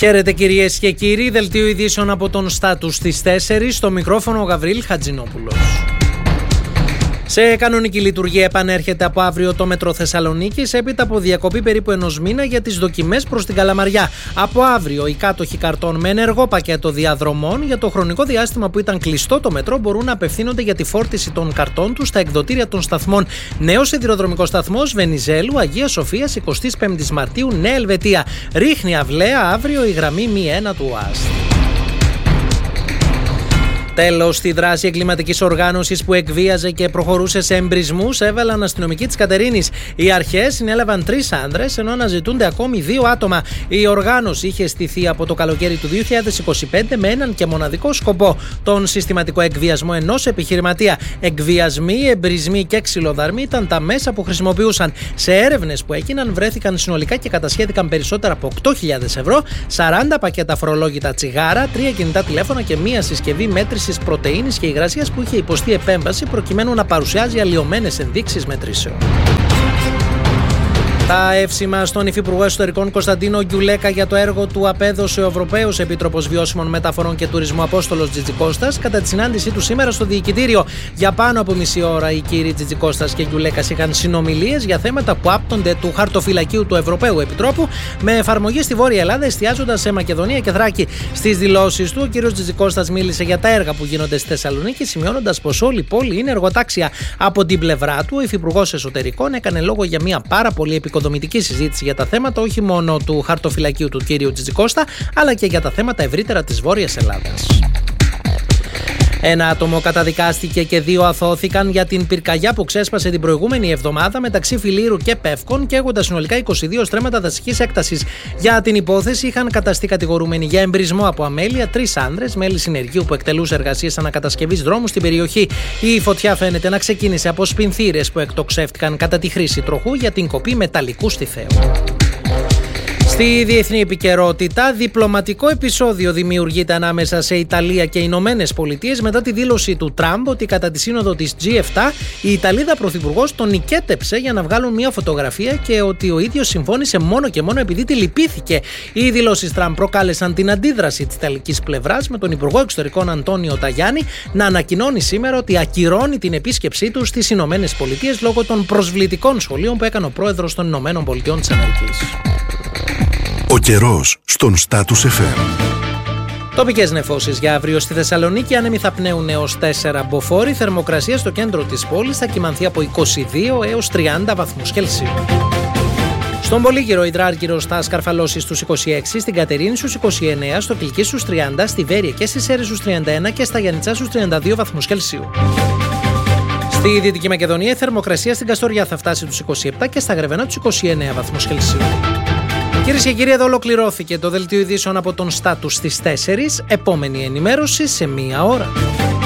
Χαίρετε κυρίες και κύριοι, δελτίο ειδήσεων από τον Στάτους στις 4, στο μικρόφωνο ο Γαβρίλ Χατζηνόπουλος. Σε κανονική λειτουργία επανέρχεται από αύριο το Μετρό Θεσσαλονίκης, έπειτα από διακοπή περίπου ενός μήνα για τις δοκιμές προς την Καλαμαριά. Από αύριο οι κάτοχοι καρτών με ενεργό πακέτο διαδρομών για το χρονικό διάστημα που ήταν κλειστό το μετρό μπορούν να απευθύνονται για τη φόρτιση των καρτών τους στα εκδοτήρια των σταθμών Νέος Σιδηροδρομικός Σταθμός Βενιζέλου, Αγίας Σοφίας, 25 Μαρτίου, Νέα Ελβετία. Ρίχνει αυλαία αύριο η γραμμή μη 1 του ΟΑΣΤ. Τέλος, στη δράση εγκληματικής οργάνωσης που εκβίαζε και προχωρούσε σε εμπρισμούς έβαλαν αστυνομικοί της Κατερίνης. Οι αρχές συνέλαβαν 3 άνδρες, ενώ αναζητούνται ακόμη 2 άτομα. Η οργάνωση είχε στηθεί από το καλοκαίρι του 2025 με έναν και μοναδικό σκοπό: τον συστηματικό εκβιασμό ενός επιχειρηματία. Εκβιασμοί, εμπρισμοί και ξυλοδαρμοί ήταν τα μέσα που χρησιμοποιούσαν. Σε έρευνες που έγιναν, βρέθηκαν συνολικά και κατασχέθηκαν περισσότερα από 8.000 ευρώ, 40 πακέτα φορολόγητα τσιγάρα, 3 κινητά τηλέφωνα και μία συσκευή μέτρησης πρωτεΐνης και υγρασίας που είχε υποστεί επέμβαση προκειμένου να παρουσιάζει αλλοιωμένες ενδείξεις μετρήσεων. Τα εύσημα στον Υφυπουργό Εσωτερικών Κωνσταντίνο Γκιουλέκα για το έργο του απέδωσε ο Ευρωπαίος Επίτροπος Βιώσιμων Μεταφορών και Τουρισμού Απόστολος Τζιτζικώστας κατά τη συνάντησή του σήμερα στο Διοικητήριο. Για πάνω από μισή ώρα οι κύριοι Τζιτζικώστας και Γκιουλέκας είχαν συνομιλίες για θέματα που άπτονται του χαρτοφυλακίου του Ευρωπαίου Επιτρόπου, με εφαρμογή στη Βόρεια Ελλάδα, εστιάζοντας σε Μακεδονία και Θράκη. Στις δηλώσεις του, ο κύριος Τζιτζικώστας μίλησε για τα έργα που γίνονται στη Θεσσαλονίκη, σημειώνοντας πως όλη η πόλη είναι εργοτάξια. Από την πλευρά του, ο Υφυπουργός Εσωτερικών έκανε λόγο για μια πάρα πολύ επικοδομητική συζήτηση για τα θέματα όχι μόνο του χαρτοφυλακίου του κύριου Τζιτζικώστα, αλλά και για τα θέματα ευρύτερα της Βόρειας Ελλάδας. Ένα άτομο καταδικάστηκε και 2 αθώθηκαν για την πυρκαγιά που ξέσπασε την προηγούμενη εβδομάδα μεταξύ Φιλήρου και Πεύκων, καίγοντας συνολικά 22 στρέμματα δασικής έκτασης. Για την υπόθεση είχαν καταστεί κατηγορούμενοι για εμπρισμό από αμέλεια 3 άνδρες, μέλη συνεργείου που εκτελούσε εργασίες ανακατασκευής δρόμου στην περιοχή. Η φωτιά φαίνεται να ξεκίνησε από σπινθήρες που εκτοξεύτηκαν κατά τη χρήση τροχού για την κοπή μεταλλικού στιθαίου. Στη διεθνή επικαιρότητα, διπλωματικό επεισόδιο δημιουργείται ανάμεσα σε Ιταλία και Ηνωμένες Πολιτείες μετά τη δήλωση του Τραμπ ότι κατά τη σύνοδο της G7 η Ιταλίδα πρωθυπουργός τον νικέτεψε για να βγάλουν μια φωτογραφία και ότι ο ίδιος συμφώνησε μόνο και μόνο επειδή τη λυπήθηκε. Οι δηλώσεις Τραμπ προκάλεσαν την αντίδραση της ιταλικής πλευράς, με τον Υπουργό Εξωτερικών Αντώνιο Ταγιάννη να ανακοινώνει σήμερα ότι ακυρώνει την επίσκεψή του στις Ηνωμένες Πολιτείες λόγω των προσβλητικών σχολείων που έκανε ο πρόεδρος των Ηνωμένων Πολιτειών της Αμερικής. Ο καιρός στον Στάτους FM. Τοπικές νεφώσεις για αύριο στη Θεσσαλονίκη, άνεμοι θα πνέουν έως 4 μποφόρ. Θερμοκρασία στο κέντρο της πόλης θα κυμανθεί από 22 έως 30 βαθμούς Κελσίου. Στον Πολύγυρο Ιδράργυρος θα σκαρφαλώσει στους 26, στην Κατερίνη στους 29, στο Κιλκί στους 30, στη Βέρεια και στις Σέρρες στους 31 και στα Γιαννιτσά στους 32 βαθμούς Κελσίου. Στη Δυτική Μακεδονία η θερμοκρασία στην Καστοριά θα φτάσει τους 27 και στα Γρεβενά τους 29 βαθμούς Κελσίου. Κυρίες και κύριοι, εδώ ολοκληρώθηκε το δελτίο ειδήσεων από τον Στάτους στις 4. Επόμενη ενημέρωση σε 1 ώρα.